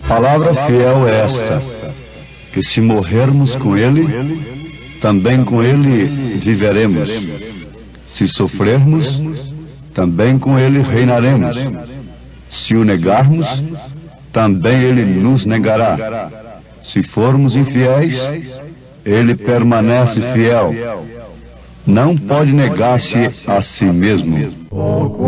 Palavra fiel é esta, que se morrermos com Ele, também com Ele viveremos. Se sofrermos, também com Ele reinaremos. Se o negarmos, também Ele nos negará. Se formos infiéis, Ele permanece fiel. Não pode negar-se a si mesmo.